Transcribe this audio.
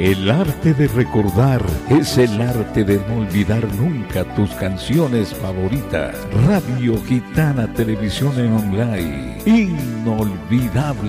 El arte de recordar es el arte de no olvidar nunca tus canciones favoritas. Radio Gitana Televisión en Online. Inolvidable.